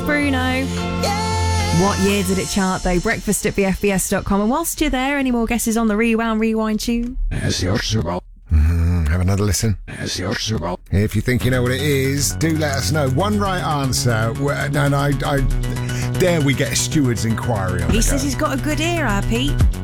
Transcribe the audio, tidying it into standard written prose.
Bruno. What year did it chart, though? Breakfast at bfbs.com. And whilst you're there, any more guesses on the rewind tune? Have another listen. If you think you know what it is, do let us know. One right answer, and I dare we get a steward's inquiry on it. He says he's got a good ear, Pete.